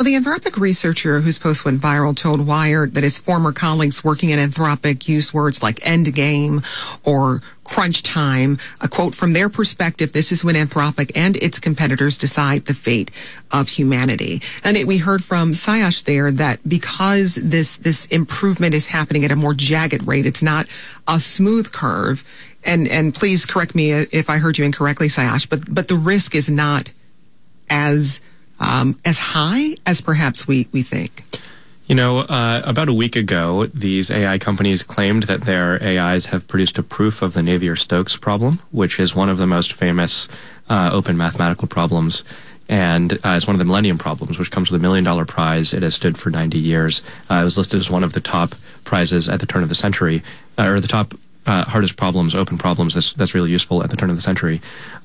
the Anthropic researcher whose post went viral told Wired that his former colleagues working at Anthropic use words like endgame or crunch time. A quote, from their perspective, this is when Anthropic and its competitors decide the fate of humanity. And we heard from Sayash there that because this improvement is happening at a more jagged rate, it's not a smooth curve. And please correct me if I heard you incorrectly, Sayash, but the risk is not as high as perhaps we think. About a week ago, these AI companies claimed that their AIs have produced a proof of the Navier-Stokes problem, which is one of the most famous open mathematical problems, and it's one of the Millennium Problems, which comes with $1 million prize. It has stood for 90 years. It was listed as one of the top prizes at the turn of the century, or the top hardest problems, open problems that's really useful at the turn of the century.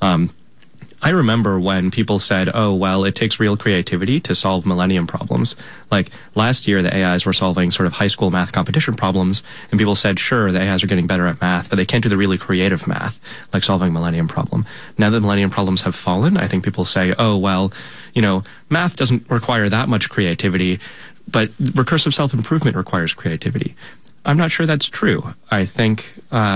I remember when people said, oh, well, it takes real creativity to solve millennium problems. Like last year, the AIs were solving sort of high school math competition problems, and people said, sure, the AIs are getting better at math, but they can't do the really creative math, like solving a millennium problem. Now that millennium problems have fallen, I think people say, oh, well, math doesn't require that much creativity, but recursive self-improvement requires creativity. I'm not sure that's true. I think,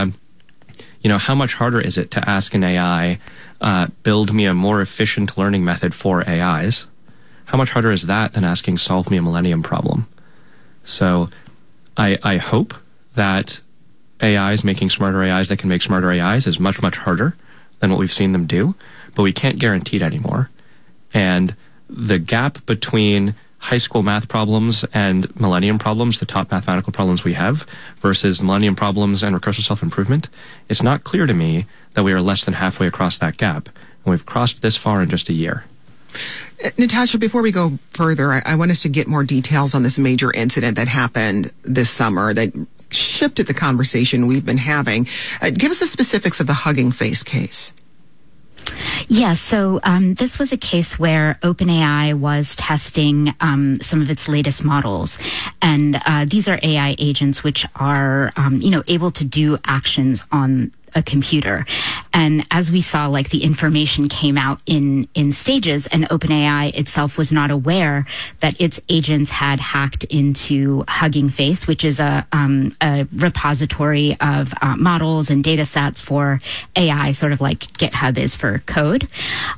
how much harder is it to ask an AI, build me a more efficient learning method for AIs? How much harder is that than asking solve me a millennium problem? So I hope that AIs making smarter AIs that can make smarter AIs is much, much harder than what we've seen them do, but we can't guarantee it anymore. And the gap between high school math problems and millennium problems, the top mathematical problems we have, versus millennium problems and recursive self-improvement, it's not clear to me that we are less than halfway across that gap. And we've crossed this far in just a year. Natasha, before we go further, I want us to get more details on this major incident that happened this summer that shifted the conversation we've been having. Give us the specifics of the Hugging Face case. Yeah, so this was a case where OpenAI was testing some of its latest models. And these are AI agents which are, able to do actions on a computer. And as we saw, the information came out in stages, and OpenAI itself was not aware that its agents had hacked into Hugging Face, which is a repository of models and data sets for AI, sort of like GitHub is for code.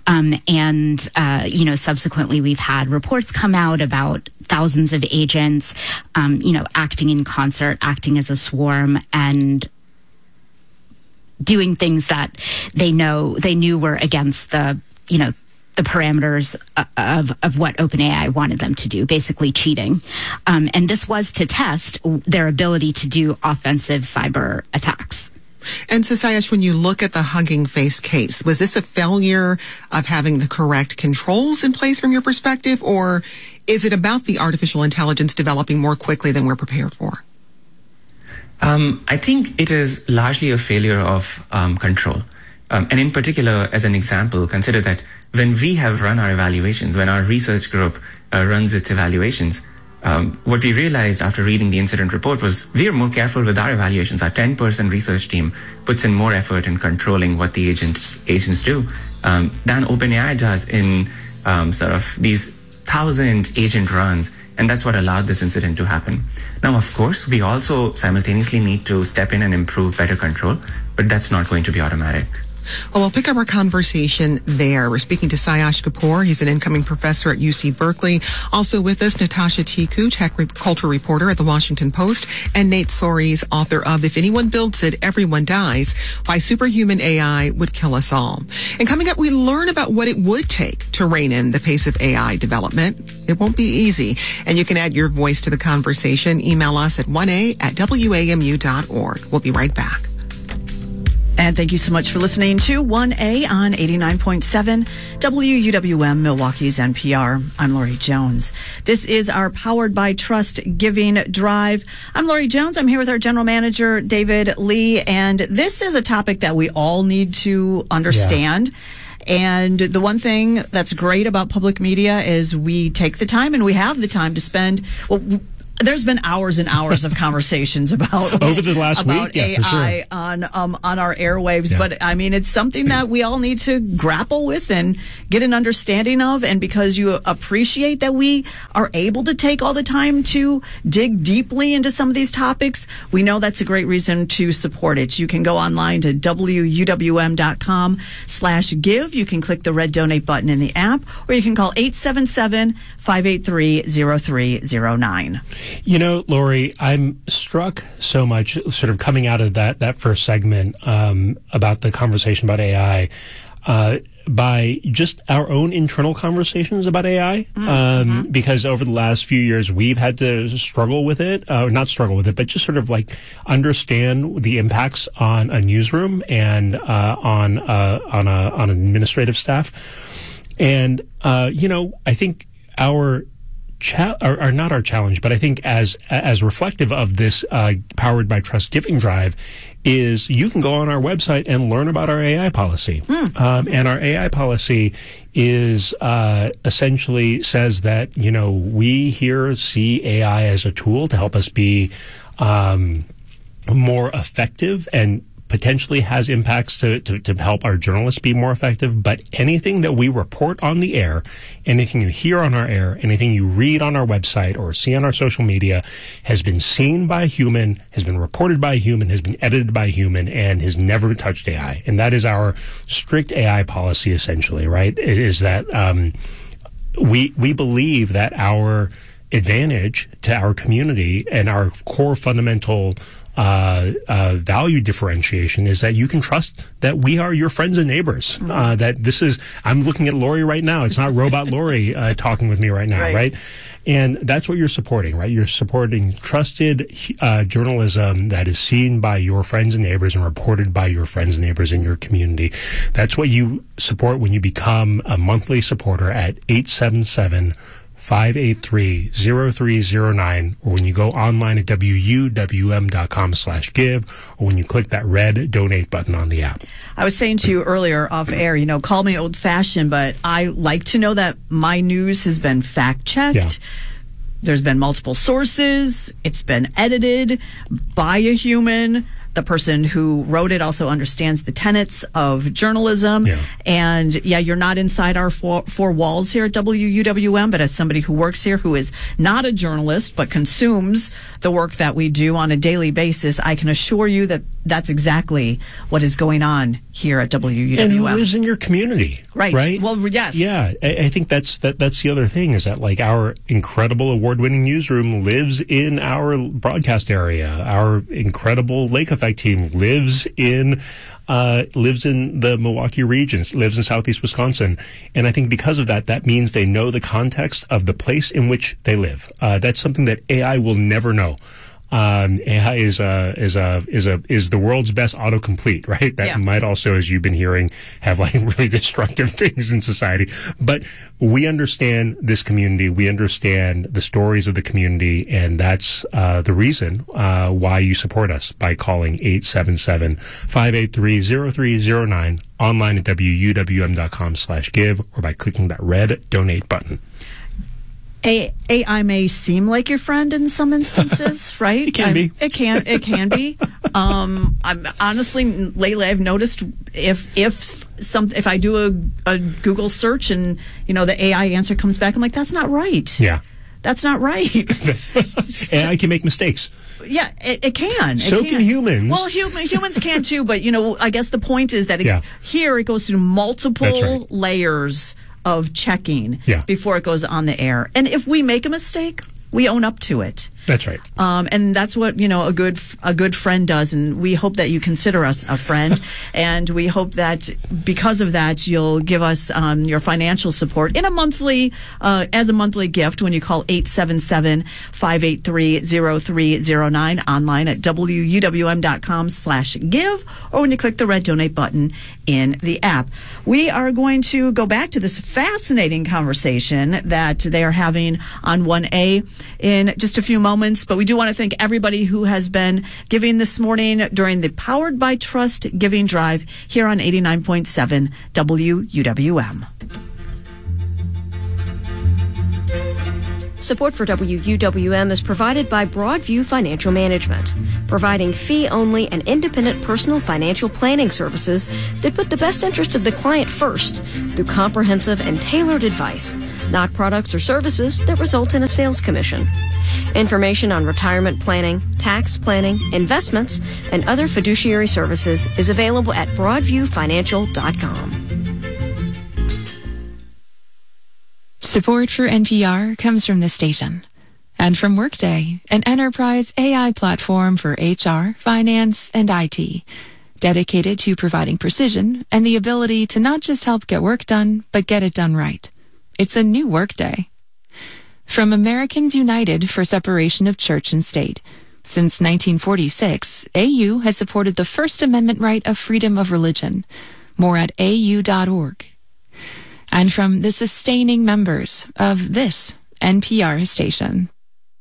Subsequently we've had reports come out about thousands of agents, acting in concert, acting as a swarm, and doing things that they knew were against the parameters of what OpenAI wanted them to do, basically cheating. And this was to test their ability to do offensive cyber attacks. And so, Sayash, when you look at the Hugging Face case, was this a failure of having the correct controls in place from your perspective, or is it about the artificial intelligence developing more quickly than we're prepared for? I think it is largely a failure of control. And in particular, as an example, consider that when we have run our evaluations, when our research group runs its evaluations, what we realized after reading the incident report was we are more careful with our evaluations. Our 10-person research team puts in more effort in controlling what the agents do than OpenAI does in sort of these 1,000 agent runs. And that's what allowed this incident to happen. Now, of course, we also simultaneously need to step in and improve better control, but that's not going to be automatic. Well, we'll pick up our conversation there. We're speaking to Sayash Kapoor. He's an incoming professor at UC Berkeley. Also with us, Natasha Tiku, tech culture reporter at The Washington Post, and Nate Soares, author of If Anyone Builds It, Everyone Dies, Why Superhuman AI Would Kill Us All. And coming up, we learn about what it would take to rein in the pace of AI development. It won't be easy. And you can add your voice to the conversation. Email us at 1a@wamu.org. We'll be right back. And thank you so much for listening to 1A on 89.7 WUWM, Milwaukee's NPR. I'm Lori Jones. This is our Powered by Trust Giving Drive. I'm Lori Jones. I'm here with our general manager, David Lee. And this is a topic that we all need to understand. Yeah. And the one thing that's great about public media is we take the time and we have the time to spend, There's been hours and hours of conversations about over the last week, AI for sure. on our airwaves. Yeah. But I mean, it's something that we all need to grapple with and get an understanding of. And because you appreciate that we are able to take all the time to dig deeply into some of these topics, we know that's a great reason to support it. You can go online to WUWM.com/give. You can click the red donate button in the app, or you can call 877-583-0309. You know, Lori, I'm struck so much sort of coming out of that first segment about the conversation about AI by just our own internal conversations about AI, because over the last few years we've had to struggle with it, not struggle with it, but just sort of like understand the impacts on a newsroom and on an administrative staff. And you know, I think our are not our challenge, but I think as reflective of this Powered by Trust giving drive is you can go on our website and learn about our AI policy. And our AI policy is essentially says that, you know, we here see AI as a tool to help us be more effective and potentially has impacts to help our journalists be more effective. But anything that we report on the air, anything you hear on our air, anything you read on our website or see on our social media has been seen by a human, has been reported by a human, has been edited by a human, and has never touched AI. And that is our strict AI policy, essentially, right? It is that we believe that our advantage to our community and our core fundamental value differentiation is that you can trust that we are your friends and neighbors. That this is, I'm looking at Lori right now. It's not robot Lori talking with me right now, right? And that's what you're supporting, right? You're supporting trusted journalism that is seen by your friends and neighbors and reported by your friends and neighbors in your community. That's what you support when you become a monthly supporter at 877-583-0309, or when you go online at WUWM.com/give, or when you click that red donate button on the app. I was saying to you earlier off air, you know, call me old fashioned, but I like to know that my news has been fact checked. Yeah. There's been multiple sources. It's been edited by a human. The person who wrote it also understands the tenets of journalism. Yeah. And yeah, you're not inside our four walls here at WUWM, but as somebody who works here, who is not a journalist, but consumes the work that we do on a daily basis, I can assure you that that's exactly what is going on here at WUWM. And who lives in your community. Right. Well, yes. Yeah. I think that's the other thing is that like our incredible award-winning newsroom lives in our broadcast area. Our incredible Lake Effect team lives in the Milwaukee region, lives in southeast Wisconsin. And I think because of that, that means they know the context of the place in which they live. That's something that AI will never know. AI is the world's best autocomplete, right? That might also, as you've been hearing, have like really destructive things in society. But we understand this community. We understand the stories of the community. And that's, the reason, why you support us by calling 877-583-0309 online at WUWM.com/give or by clicking that red donate button. AI may seem like your friend in some instances, right? It can be. It can be. I'm honestly, lately I've noticed if I do a Google search and, you know, the AI answer comes back, I'm like, that's not right. Yeah. That's not right. AI can make mistakes. Yeah, it can. So can humans. Well, humans can too, but, you know, I guess the point is that here it goes through multiple layers of checking before it goes on the air. And if we make a mistake, we own up to it. That's right. And that's what, you know, a good friend does. And we hope that you consider us a friend. And we hope that because of that, you'll give us your financial support in a monthly, as a monthly gift when you call 877-583-0309 online at WUWM.com/give, or when you click the red donate button in the app. We are going to go back to this fascinating conversation that they are having on 1A in just a few moments. But we do want to thank everybody who has been giving this morning during the Powered by Trust Giving Drive here on 89.7 WUWM. Support for WUWM is provided by Broadview Financial Management, providing fee-only and independent personal financial planning services that put the best interest of the client first through comprehensive and tailored advice, not products or services that result in a sales commission. Information on retirement planning, tax planning, investments, and other fiduciary services is available at broadviewfinancial.com. Support for NPR comes from this station and from Workday, an enterprise AI platform for HR, finance, and IT, dedicated to providing precision and the ability to not just help get work done, but get it done right. It's a new Workday. From Americans United for Separation of Church and State, since 1946, AU has supported the First Amendment right of freedom of religion. More at au.org. And from the sustaining members of this NPR station.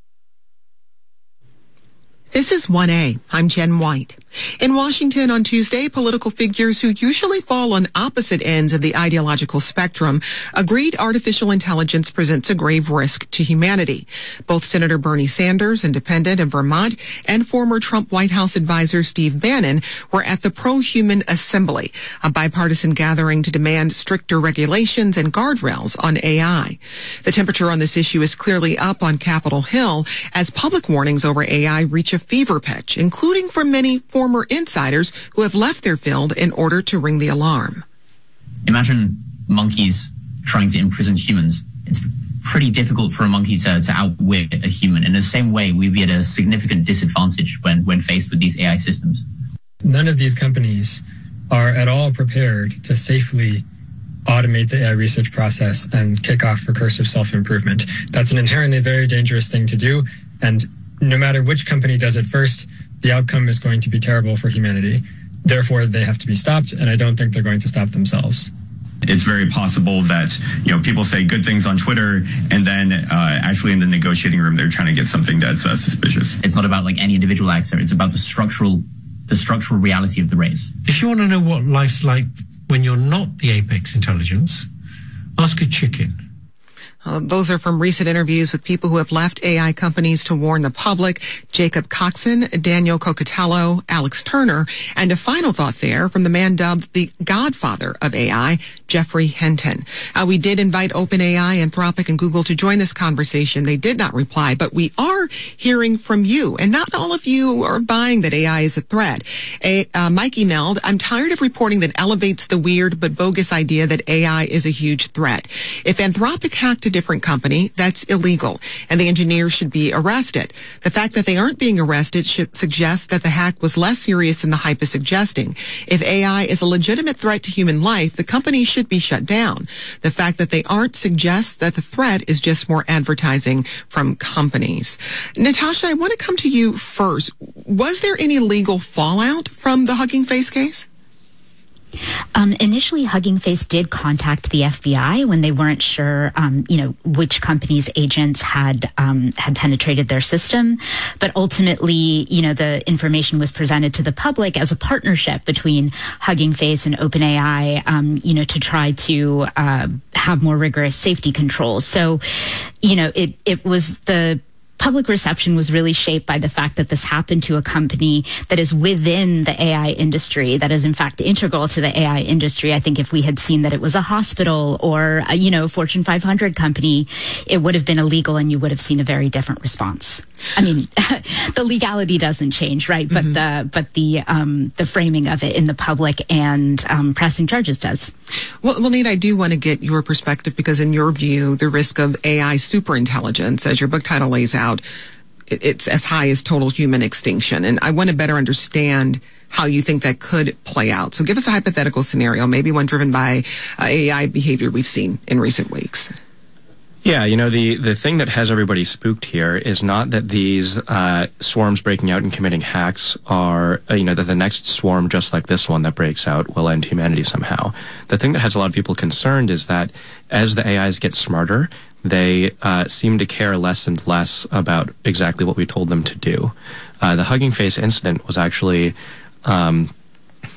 This is 1A. I'm Jen White. In Washington on Tuesday, political figures who usually fall on opposite ends of the ideological spectrum agreed artificial intelligence presents a grave risk to humanity. Both Senator Bernie Sanders, independent in Vermont, and former Trump White House advisor Steve Bannon were at the Pro-Human Assembly, a bipartisan gathering to demand stricter regulations and guardrails on AI. The temperature on this issue is clearly up on Capitol Hill as public warnings over AI reach a fever pitch, including from many former insiders who have left their field in order to ring the alarm. Imagine monkeys trying to imprison humans. It's pretty difficult for a monkey to outwit a human. In the same way, we'd be at a significant disadvantage when faced with these AI systems. None of these companies are at all prepared to safely automate the AI research process and kick off recursive self-improvement. That's an inherently very dangerous thing to do, and no matter which company does it first, the outcome is going to be terrible for humanity. Therefore, they have to be stopped, and I don't think they're going to stop themselves. It's very possible that, people say good things on Twitter, and then actually in the negotiating room, they're trying to get something that's suspicious. It's not about like any individual actor. It's about the structural reality of the race. If you want to know what life's like when you're not the apex intelligence, ask a chicken. Those are from recent interviews with people who have left AI companies to warn the public. Jacob Coxon, Daniel Cocatello, Alex Turner, and a final thought there from the man dubbed the godfather of AI, Geoffrey Hinton. We did invite OpenAI, Anthropic, and Google to join this conversation. They did not reply, but we are hearing from you, and not all of you are buying that AI is a threat. Mike emailed, I'm tired of reporting that elevates the weird but bogus idea that AI is a huge threat. If Anthropic hacked a different company, that's illegal, and the engineers should be arrested. The fact that they aren't being arrested should suggest that the hack was less serious than the hype is suggesting. If AI is a legitimate threat to human life, the company should be shut down. The fact that they aren't suggests that the threat is just more advertising from companies. Natasha, I want to come to you first. Was there any legal fallout from the Hugging Face case? Initially, Hugging Face did contact the FBI when they weren't sure, which company's agents had penetrated their system. But ultimately, the information was presented to the public as a partnership between Hugging Face and OpenAI, to try to have more rigorous safety controls. So, it was the public reception was really shaped by the fact that this happened to a company that is within the AI industry, that is in fact integral to the AI industry. I think if we had seen that it was a hospital or a Fortune 500 company, it would have been illegal and you would have seen a very different response. I mean, the legality doesn't change, right? But the framing of it in the public and pressing charges does. Well, Nate, I do want to get your perspective because in your view, the risk of AI superintelligence, as your book title lays out, it's as high as total human extinction. And I want to better understand how you think that could play out. So give us a hypothetical scenario, maybe one driven by AI behavior we've seen in recent weeks. Yeah, the thing that has everybody spooked here is not that these swarms breaking out and committing hacks are, that the next swarm just like this one that breaks out will end humanity somehow. The thing that has a lot of people concerned is that as the AIs get smarter, they seem to care less and less about exactly what we told them to do. The Hugging Face incident was actually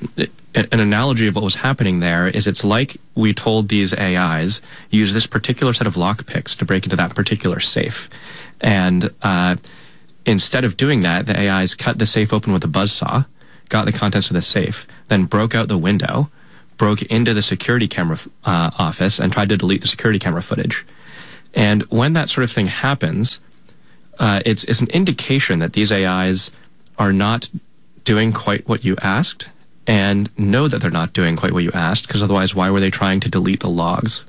an analogy of what was happening there is it's like we told these AIs, use this particular set of lockpicks to break into that particular safe. And instead of doing that, the AIs cut the safe open with a buzzsaw, got the contents of the safe, then broke out the window, broke into the security camera office, and tried to delete the security camera footage. And when that sort of thing happens, it's an indication that these AIs are not doing quite what you asked, and know that they're not doing quite what you asked, because otherwise why were they trying to delete the logs?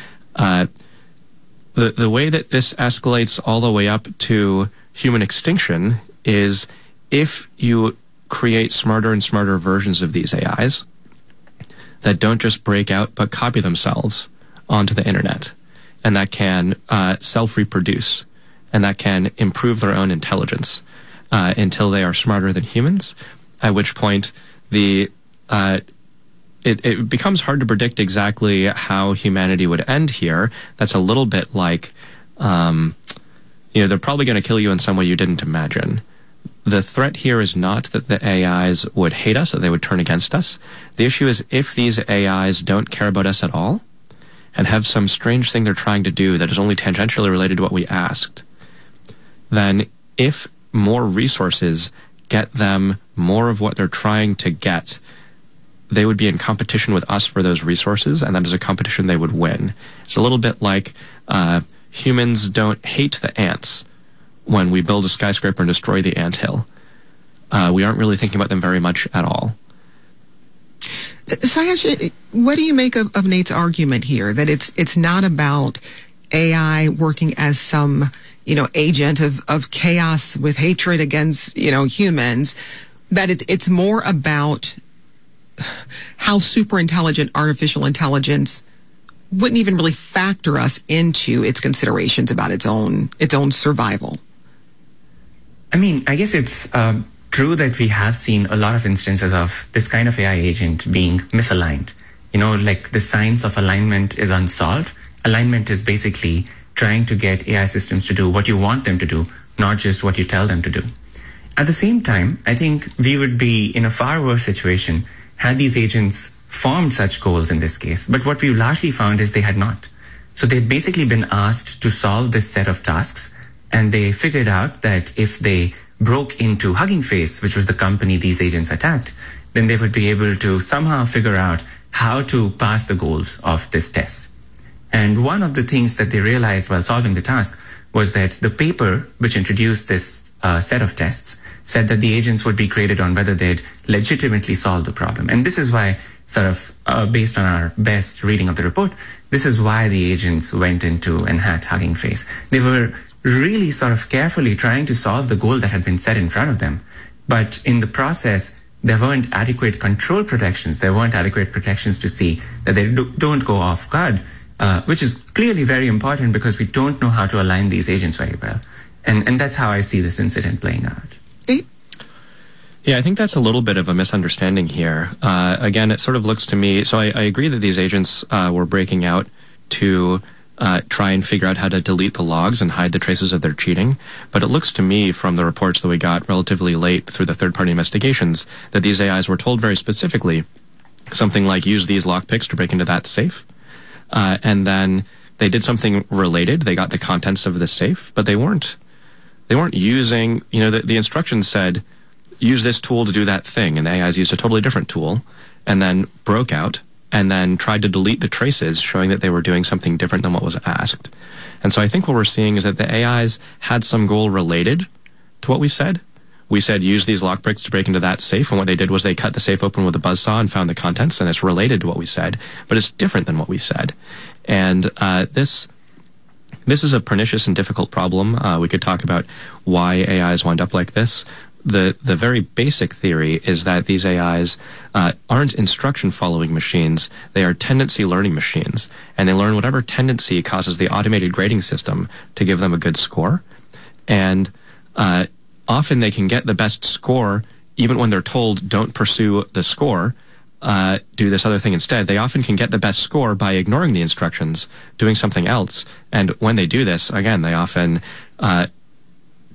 The way that this escalates all the way up to human extinction is if you create smarter and smarter versions of these AIs that don't just break out but copy themselves onto the internet, and that can self-reproduce, and that can improve their own intelligence until they are smarter than humans, at which point it becomes hard to predict exactly how humanity would end here. That's a little bit like, they're probably going to kill you in some way you didn't imagine. The threat here is not that the AIs would hate us, that they would turn against us. The issue is if these AIs don't care about us at all and have some strange thing they're trying to do that is only tangentially related to what we asked, then if more resources get them more of what they're trying to get, they would be in competition with us for those resources, and that is a competition they would win. It's a little bit like humans don't hate the ants when we build a skyscraper and destroy the anthill. We aren't really thinking about them very much at all. Sayesh, what do you make of Nate's argument here, that it's not about AI working as some agent of chaos with hatred against, humans, that it's more about how super intelligent artificial intelligence wouldn't even really factor us into its considerations about its own survival? I mean, I guess it's true that we have seen a lot of instances of this kind of AI agent being misaligned. Like the science of alignment is unsolved. Alignment is basically trying to get AI systems to do what you want them to do, not just what you tell them to do. At the same time, I think we would be in a far worse situation had these agents formed such goals in this case. But what we've largely found is they had not. So they'd basically been asked to solve this set of tasks, and they figured out that if they broke into Hugging Face, which was the company these agents attacked, then they would be able to somehow figure out how to pass the goals of this test. And one of the things that they realized while solving the task was that the paper which introduced this set of tests said that the agents would be graded on whether they'd legitimately solved the problem. And this is why, sort of based on our best reading of the report, this is why the agents went into and hacked Hugging Face. They were really sort of carefully trying to solve the goal that had been set in front of them. But in the process, there weren't adequate control protections. There weren't adequate protections to see that they don't go off guard, which is clearly very important because we don't know how to align these agents very well. And that's how I see this incident playing out. Yeah, I think that's a little bit of a misunderstanding here. Again, it sort of looks to me, so I agree that these agents were breaking out to try and figure out how to delete the logs and hide the traces of their cheating. But it looks to me from the reports that we got relatively late through the third-party investigations that these AIs were told very specifically something like use these lockpicks to break into that safe. And then they did something related. They got the contents of the safe, but they weren't using, the instructions said, use this tool to do that thing. And the AIs used a totally different tool and then broke out and then tried to delete the traces, showing that they were doing something different than what was asked. And so I think what we're seeing is that the AIs had some goal related to what we said. We said use these lockpicks to break into that safe, and what they did was they cut the safe open with a buzzsaw and found the contents, and it's related to what we said, but it's different than what we said. And this is a pernicious and difficult problem. We could talk about why AIs wind up like this. The very basic theory is that these AIs aren't instruction-following machines. They are tendency-learning machines, and they learn whatever tendency causes the automated grading system to give them a good score. And often they can get the best score even when they're told don't pursue the score, do this other thing instead. They often can get the best score by ignoring the instructions, doing something else. And when they do this, again, they often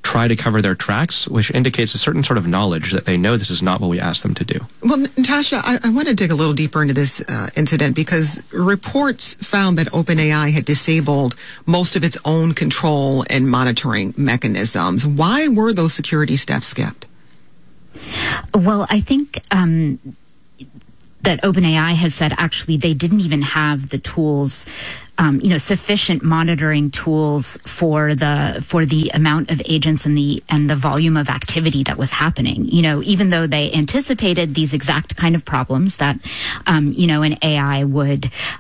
try to cover their tracks, which indicates a certain sort of knowledge that they know this is not what we asked them to do. Well, Natasha, I want to dig a little deeper into this incident because reports found that OpenAI had disabled most of its own control and monitoring mechanisms. Why were those security steps skipped? Well, I think that OpenAI has said actually they didn't even have the tools, sufficient monitoring tools for the amount of agents and the volume of activity that was happening. Even though they anticipated these exact kind of problems that, an AI would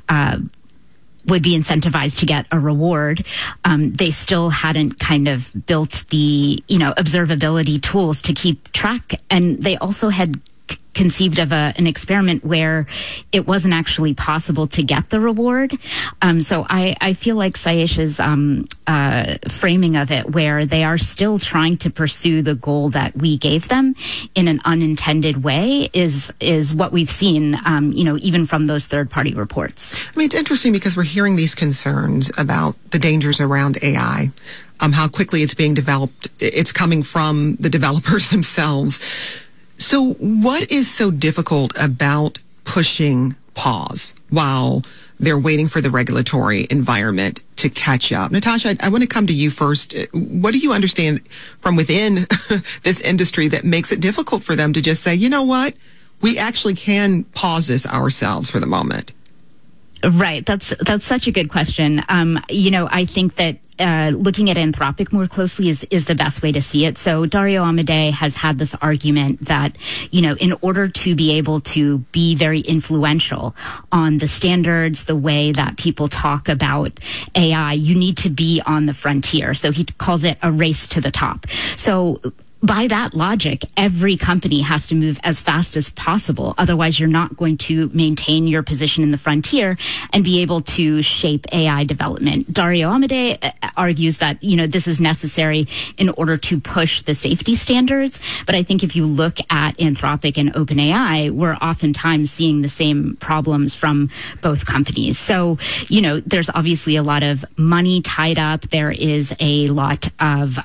be incentivized to get a reward, they still hadn't kind of built the, observability tools to keep track. And they also had conceived of an experiment where it wasn't actually possible to get the reward. So I feel like Sayesh's framing of it, where they are still trying to pursue the goal that we gave them in an unintended way, is what we've seen, even from those third-party reports. I mean, it's interesting because we're hearing these concerns about the dangers around AI, how quickly it's being developed. It's coming from the developers themselves. So what is so difficult about pushing pause while they're waiting for the regulatory environment to catch up? Natasha, I want to come to you first. What do you understand from within this industry that makes it difficult for them to just say, you know what, we actually can pause this ourselves for the moment? Right. That's such a good question. I think that looking at Anthropic more closely is the best way to see it. So Dario Amodei has had this argument that, in order to be able to be very influential on the standards, the way that people talk about AI, you need to be on the frontier. So he calls it a race to the top. So by that logic, every company has to move as fast as possible. Otherwise, you're not going to maintain your position in the frontier and be able to shape AI development. Dario Amodei argues that, this is necessary in order to push the safety standards. But I think if you look at Anthropic and OpenAI, we're oftentimes seeing the same problems from both companies. So, there's obviously a lot of money tied up. There is a lot of,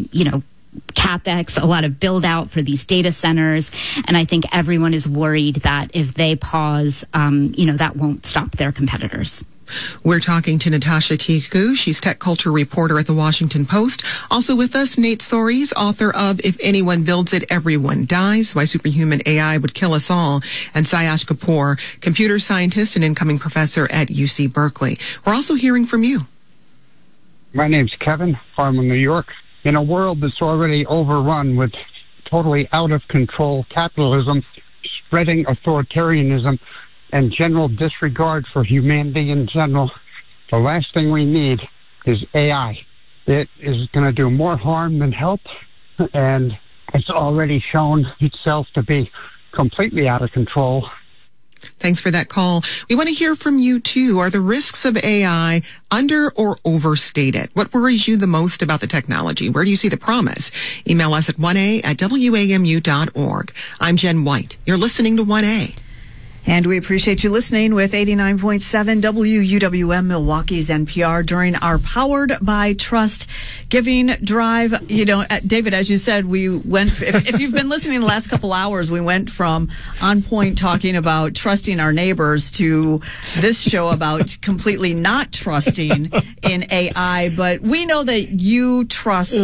CapEx, a lot of build out for these data centers. And I think everyone is worried that if they pause, that won't stop their competitors. We're talking to Natasha Tiku. She's tech culture reporter at the Washington Post. Also with us, Nate Soares, author of If Anyone Builds It, Everyone Dies, Why Superhuman AI Would Kill Us All, and Sayesh Kapoor, computer scientist and incoming professor at UC Berkeley. We're also hearing from you. My name's Kevin, Harlem, New York. In a world that's already overrun with totally out-of-control capitalism, spreading authoritarianism, and general disregard for humanity in general, the last thing we need is AI. It is going to do more harm than help, and it's already shown itself to be completely out of control. Thanks for that call. We want to hear from you, too. Are the risks of AI under or overstated? What worries you the most about the technology? Where do you see the promise? Email us at 1a@wamu.org. I'm Jen White. You're listening to 1A. And we appreciate you listening with 89.7 WUWM Milwaukee's NPR during our Powered by Trust Giving Drive. David, as you said, we went, if you've been listening the last couple hours, we went from On Point talking about trusting our neighbors to this show about completely not trusting in AI. But we know that you trust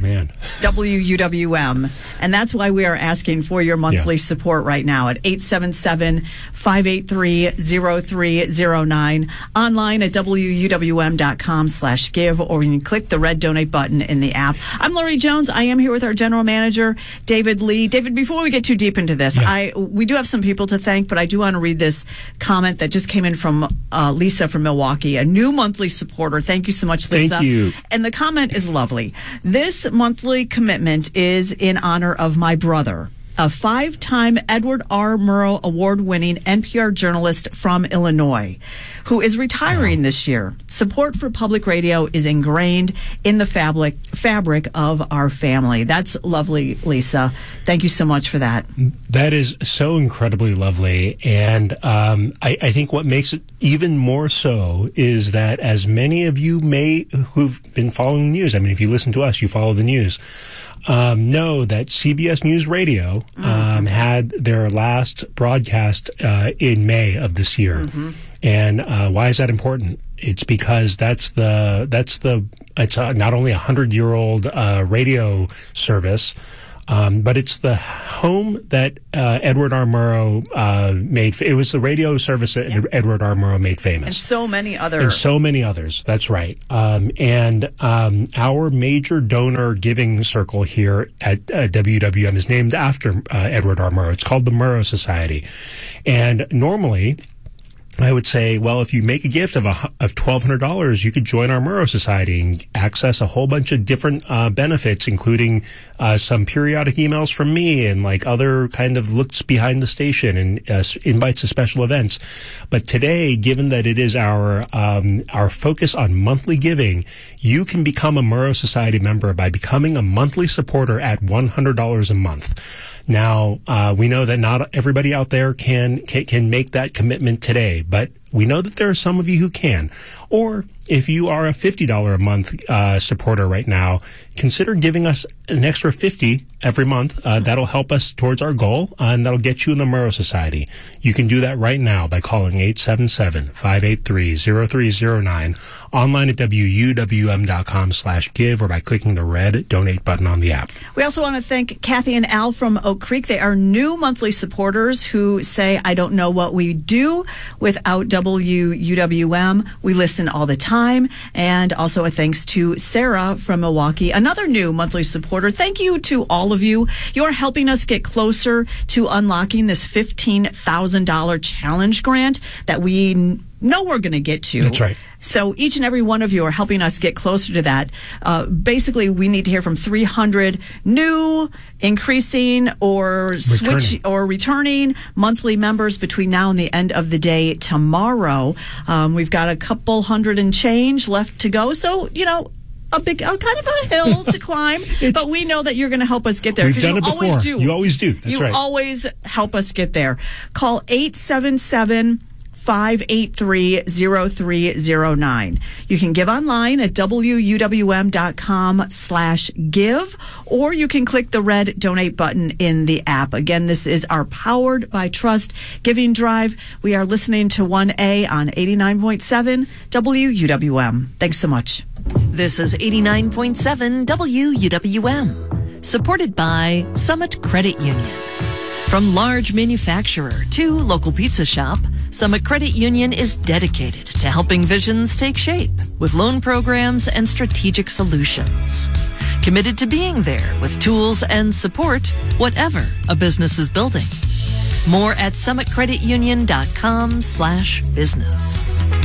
WUWM. And that's why we are asking for your monthly support right now at 877-583-0309, online at wuwm.com/give, or you can click the red donate button in the app. I'm Lori Jones. I am here with our general manager, David Lee. David, before we get too deep into this, we do have some people to thank, but I do want to read this comment that just came in from Lisa from Milwaukee, a new monthly supporter. Thank you so much, Lisa. Thank you. And the comment is lovely. This monthly commitment is in honor of my brother, a 5-time Edward R. Murrow Award-winning NPR journalist from Illinois, who is retiring this year. Support for public radio is ingrained in the fabric of our family. That's lovely, Lisa. Thank you so much for that. That is so incredibly lovely. And I think what makes it even more so is that as many of you who've been following the news, I mean, if you listen to us, you follow the news, know that CBS News Radio had their last broadcast in May of this year. Mm-hmm. And why is that important? It's because it's not only a 100-year-old radio service, but it's the home that Edward R. Murrow made. It was the radio service that Edward R. Murrow made famous. And so many others. And so many others. That's right. And our major donor giving circle here at WWM is named after Edward R. Murrow. It's called the Murrow Society. And normally, I would say, well, if you make a gift of $1,200, you could join our Murrow Society and access a whole bunch of different benefits, including some periodic emails from me and like other kind of looks behind the station and invites to special events. But today, given that it is our focus on monthly giving, you can become a Murrow Society member by becoming a monthly supporter at $100 a month. Now, we know that not everybody out there can make that commitment today, but we know that there are some of you who can. Or if you are a $50 a month supporter right now, consider giving us an extra $50 every month. That'll help us towards our goal, and that'll get you in the Murrow Society. You can do that right now by calling 877-583-0309, online at WUWM.com/give, or by clicking the red donate button on the app. We also want to thank Kathy and Al from Oak Creek. They are new monthly supporters who say, I don't know what we do without WUWM. We listen all the time. And also a thanks to Sarah from Milwaukee, another new monthly supporter. Thank you to all of you. You're helping us get closer to unlocking this $15,000 challenge grant that we know we're going to get to. That's right. So each and every one of you are helping us get closer to that. Basically, we need to hear from 300 new, increasing, or switch or returning monthly members between now and the end of the day tomorrow. We've got a couple hundred and change left to go. So, a kind of a hill to climb, but we know that you're going to help us get there. We've done it before. Always do. You always do. That's right. You always help us get there. Call 877-583-0309. You can give online at WUWM.com/give, or you can click the red donate button in the app. Again, this is our Powered by Trust Giving Drive. We are listening to 1A on 89.7 WUWM. Thanks so much. This is 89.7 WUWM, supported by Summit Credit Union. From large manufacturer to local pizza shop, Summit Credit Union is dedicated to helping visions take shape with loan programs and strategic solutions. Committed to being there with tools and support, whatever a business is building. More at summitcreditunion.com/business.